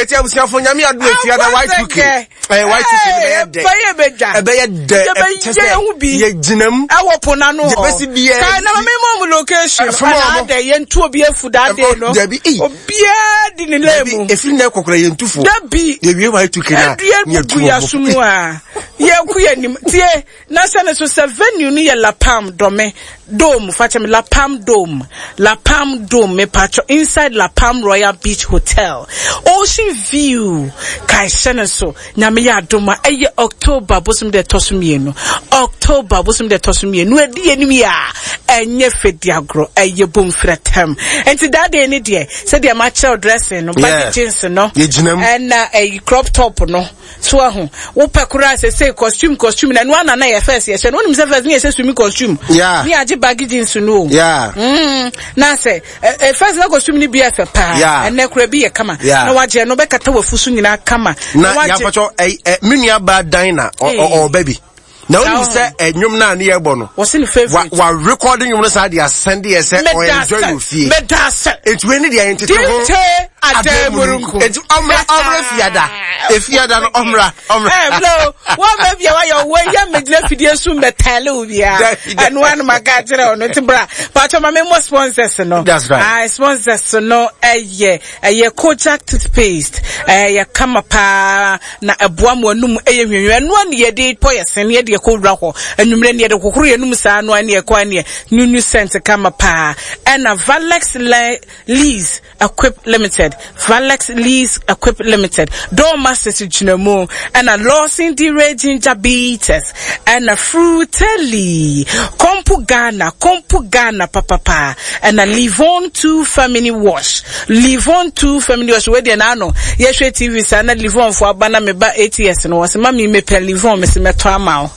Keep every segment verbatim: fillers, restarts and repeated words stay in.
ye ti abusia fo nyame adu efia da Y two K eh Y two K be ye de e be ye de ye ginam awo pona no ho kai na me mom location ana de ye ntu obi afu da de no obia di ni lemu efiri na kokora ye ntufo da bi ye wie Y two K na ye tu ya sumu a ye ku ye nim tie na se ne so se venue ni ye La Palm Dome Dome fachem La Palm Dome La Palm Dome me patcho inside La Palm Royal Beach Hotel Ocean View kai shene so nyame ya doma eye October bosum de tosumienu October bosum de tosumienu e die nim ya enye fediagro eye bom fretem enti that day ni de se de ma child dressing no body jeans no and a crop top no so ahu wo pekura se say costume costume na no na na ye first ye se no nim se first ni se swimming costume yeah ni agi baggy jeans no yeah mm na say e first na costume ni bia fe pa and na kura bi ye kama na waje no be kata wafusu nyina kama na ya pacho eh menua ba dan na o baby na only say enyum na na yebo no what's in favorite wa recording you no say dey send dey say o enjoy you feel it we need dey entertain ademurunku it omra omra fiada e fiada no omra omra eh blow what maybe why your way ya medle fidie su metale ubia and one magajere no tibra but my memo sponsors no that's right ah sponsors no eye eye Kojak toothpaste eh kama pa na aboa mo anum eye hwenwe no ne ye dey poison ye dey ko wra ho anumre ne ye dey kokoro ye num sa no ane ye kwa ne nunu scent kama pa and a Valex Lease Equip Limited Valex Lease Equip Limited Door Masters Jinamo and a Lawson D Ginger Beaters and a Fruitelli Kompu Ghana Kompu Ghana papa pa and a Livon two Family Wash Livon two Family Wash we dey na no yehwe T V sa na Livon for abana me ba eight years no was mama me pe Livon me se meto ama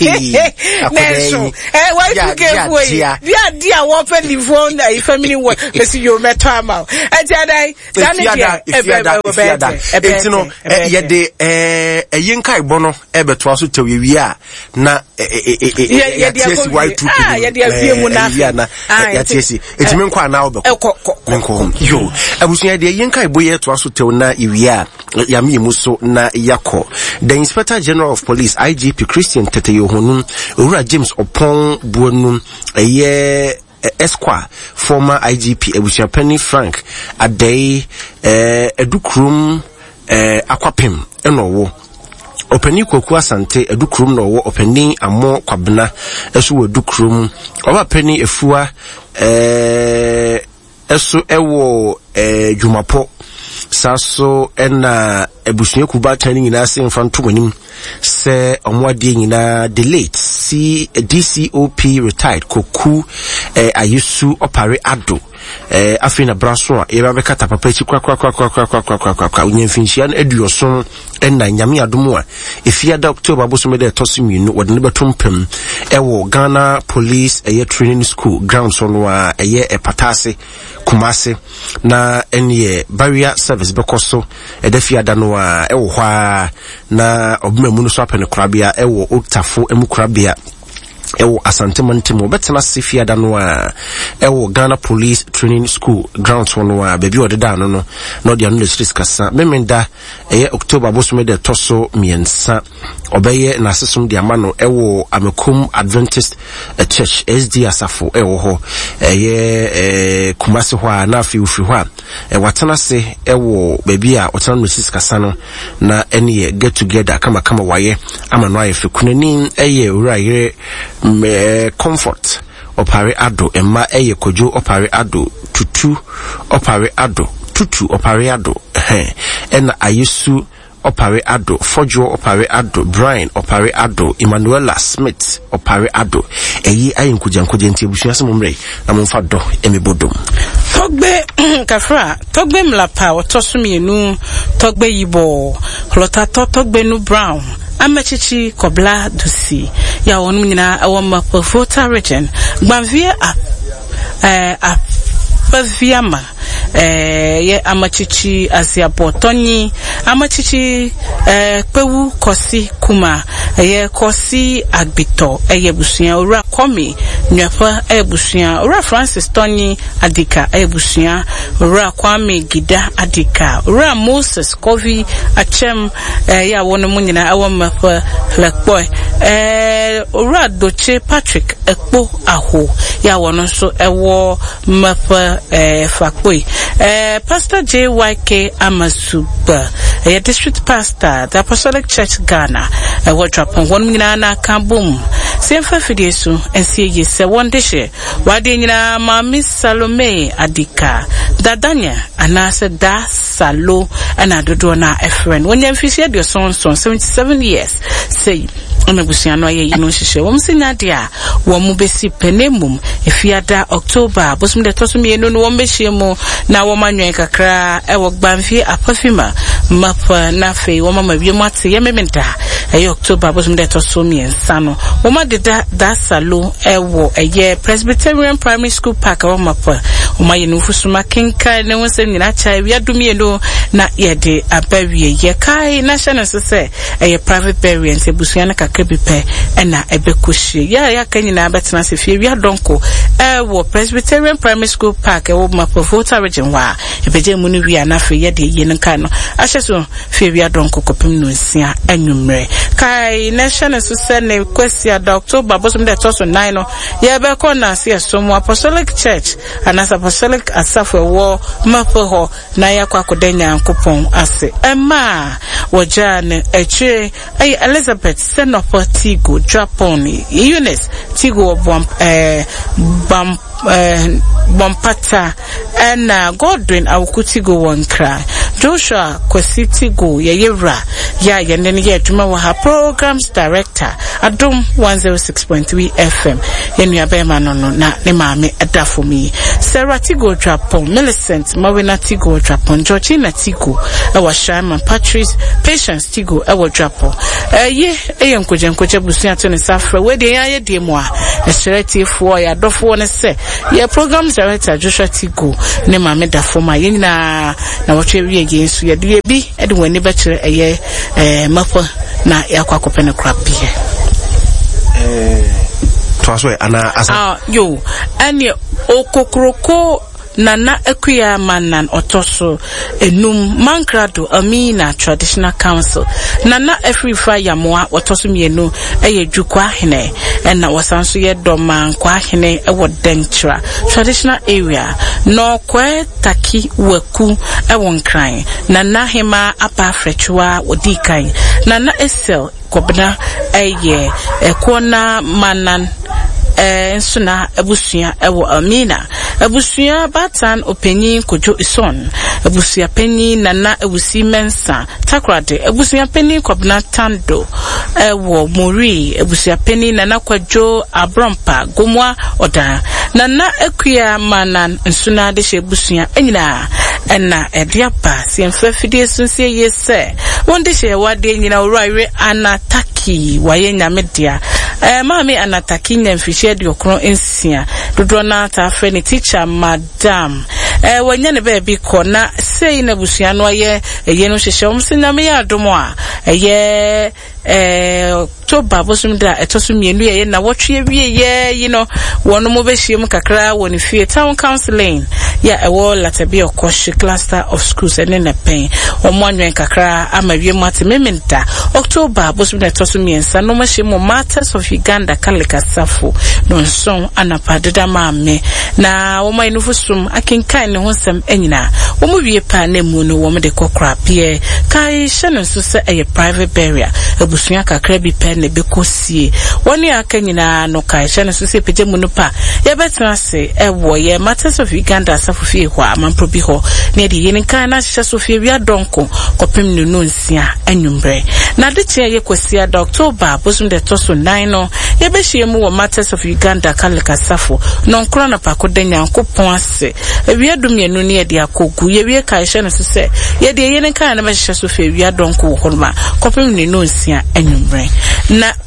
Nenso eh why you get way dia dia wo pe Livon a Family Wash me se yo meto ama ejadai Fiada, Fiada, Fiada. Enti no, ye de eh yenkai bono ebeto aso tewe wi a na ye de Y two K ah ye de afie mu na ya na ya tiesi enti me nkwa na obeko menko yo abusunya de yenkai boye to aso tewe na iwi a ya me mu so na yakọ the Inspector General of Police I G P Christian Teteyo Honum Owura James Opon Buonum eye Esquire, former I G P Ebusia Penny Frank Adey eh Edukrum eh Aquapim enowo Openi Koku Asante Edukrum no wo Openi Amo Kwabena esu Edukrum Oba Penny Efua eh esu ewo eh Jumapo Saso ena Ebusia Kuba tani nyina se mfanto manim se omwade nyina delete C D C O P retired Koku eh Ayusu Opare Ado eh afina braso a eba bekata papa chi kwa kwa kwa kwa kwa kwa kwa kwa kwa unyemfinhia na aduoson ena nyame adomu a efiada October bosome de tosimienu wode ne betompem ewo Ghana Police eye Training School ground so no a eye epatase Kumase na ene barrier service bekoso edafiada no a ewo hwa na obemamu no so apene krabia ewo otafo emu krabia ewo Asante Mantimo betena sefiada no a ewo Ghana Police Training School grounds no a baby odeda no no no dia no streets kasa memenda eye October bosome de toso miensa obeye na sesum dia mano ewo Amekum Adventist Church S D Asafo ewo ho eye eh Kumase ho na afi ufi ho e watena se ewo baby a otena no streets kasa no na ene get together kama kama waye ama no ayefe kunani eye ura yire me comfort Opare Ado emma eye Kojo Opare Ado tutu Opare Ado tutu Opare Ado eh ena Ayesu Opare Ado Fojo Opare Ado Brian Opare Ado Emmanuela Smith Opare Ado eyi ayenkuja nkuja nti ebusua semomre na momfa do emibodom Togbe kafra togbe mlapa otosumienu togbe yibo klota togbe nu brown Amachichi Kobla Dusi ya wonu nyina awoma Pofota region gbanvie a eh a paviama eh ye Amachichi Asiapo Tonyi Amachichi eh Pewu Kosi Kuma eye Kosi Agbito eye busua ora Komi Nyapa eye busua ora Francis Tony Adika eye busua ora Kwame Gida Adika ora Moses Kovi Achem eh ya wono mu nyina awo mafa Lekboy eh ora Doche Patrick Ekpo Aho ya wono so ewo mafa eh Fakboy eh Pastor J Y K Amasuba eh district pastor the Apostolic Church Ghana eh what drop on one nyina na kabum semfa fidiesu ensie ye se wondeshe wade nyina Mami Salome Adika dadanya anase da salo ana dodo na efren wonya mfisi de son son seventy-seven years say omebusiano ye yino hihye wom sinadia wo mu besi penemum efiada October bosum de tosum ye no no wom behie mu na wo manwen kakra e wo gbanfie apafima mapa na fe wo mama wie mate ye mementa e October bosum de tosum ye nsano wo ma de da salo e wo eye Presbyterian Primary School Park wo mapa wo ma ye no fusuma kenka ne won se nyina cha wi adumie no na ye de abawie ye kai na hye no se eye private burial ebusuana kakebipe ena ebekushi ya ya kanyina betena se fie wi adonko e wo Presbyterian Primary School Park e wo mapa Volta region wa ebeje mu no wi ana fe ye de ye nka no ahye so fie wi adonko kopem no nsia anwumre kai na hye no se ne kwesi da October bosum de toso nine no ye be ko na se so Apostolic Church anasa Apostolic asafo wo mapa ho na ya kwa kodenya nkopon ase ema wojane eche ay Elizabeth Senopo Tigo Japoni Eunice Tigo bom eh bam eh bompata ena Godwin awukutigo wonkra Joshua Kwesitigo yeyewra ya yene ye adwuma wa ha programs director Adom one oh six point three F M yenu abema no no na ne maame adafo mi Sarah Tigo Japon Millicent Mawena Tigo Japon Georgina Tigo ewa Sharma Patrice Patience Tigo ewa Japon eh ye eyen koje nkoje busu ato ne safra we de ya ye de mo a eshereti fo ya dofo ne se ye program director Joshua Tigo ne maame dafo ma ye nyina na wotwe wi against ye de bi e de wani ba kire eye eh mafa na yakwa kopene krapie eh twaso ana asa ah yo ani okokroko Nana Ekuya Manan Otoso Enum Mankrado Amina Traditional Council Nana Efrifa Yamoa Otoso Mienu Eye Jukwa Hine Ena Wasansu Ye Doman Kwa Hine Ewo Dentra Traditional Area No Kwe Taki Weku Ewon Krain Nana Hema Apa Frechua Odikai Nana Esel Kobna Eye Ekona Manan eh suna ebusuya ewo Amina ebusuya batan openyin kojo ison ebusuya penyi nana ebusi mensa takrade ebusuya penyi kwabna tando ewo mori ebusuya penyi nana kwajo abrompa gomwa oda nana ekuya manan suna de shebusuya enyina ena ediapa siemfafide sunsie yese wonde she wade nyina uraire anataki waye nyamedia eh mami anataki nyamfishi de okron ensia dodo na ta freni teacher madam eh wanya ne ba bi ko na sei na busua no ye eye no hyehyɛ um sinyame ya adomo a eye eh to babosum da etosum mienu ye na wotwe wie ye you know wono mo behiem kakra woni fie town counseling ya ewo latabi okoshi cluster of schools ene na pen omo anwen kakra amawie mate mementa October bosum da etosum miensa no mahiem Martyrs of Uganda Kalika Safo no nson anapadeda maame na wo mai no fusum akenkan ne honsam enyina wo mo wie pa na mu no wo mo de kokra pie kai hye so se eye private burial ebusuya kakra bi pen ne bekosie woni aka nyina no kai hye so se peje mu no pa ye betra se ewo ye Martyrs of Uganda Safo ho amampro bi ho ne de yin kan na hye so fie wi adonko kopem no no nsia anwumbre na de che ye kwasia da October bosum de toso nine no ye be hye mu wo Martyrs of Uganda Kalika Safo no nkro na pakoda nyankopon ase ewi adum ye no ne de akogu ye wie kai hye no so se ye de yin kan na ma hye so fie wi adonko ho ma kopem no no nsia anwumbre na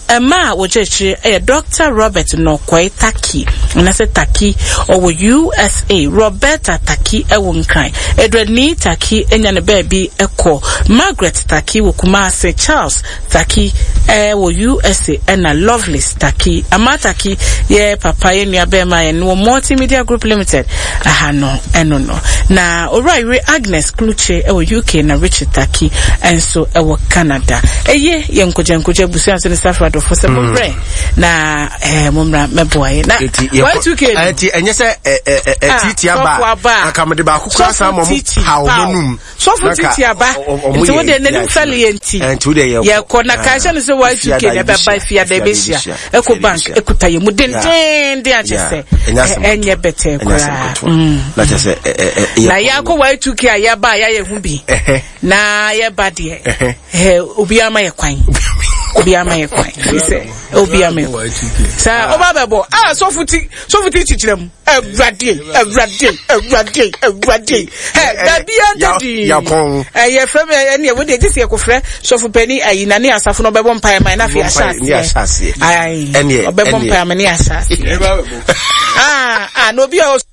Emma Wojechi, a Doctor Robert Nokwe Taki, and I said Taki, or U S A, Roberta Taki, a won cry, Edward Nee Taki, and a baby echo, Margaret Taki, Wukumase Charles Taki, eh, U S A, and a Loveless Taki, Amataki, yeah, Papa, and Yabema, and no Multimedia Group Limited. Aha, no, and no, no. Now, alright, Agnes Kluche, a U K, and Richard Taki, and so a Canada. A year, young Kujan Kuja Busan, and Safra for some bread. Na, eh, Mumra, my boy. Now, why two kids? And yes, a Titia Ba, come the back, how Monum, so for Titia Ba, so what the name Salienti, and today, yeah, Corner Cashan is a white you can ever buy Fia de Besia, Eco Bank, Ecutai, Mudin, dear, just say, and your better. Let us say, Yako, why two care, ya buy, I will be. Na, ya body, Ubiama, ya quine. Obiama ye kwai fi se obiama sa obabebo ah so futi so futi teach them everyday everyday everyday everyday hey da bia ndadi eh ye frem eh ne we dey this ye ko frɛ so fu pani ayi na ne asafo no bebo mpa man na fi asase ai obebo mpa man ne asase ah ah no bia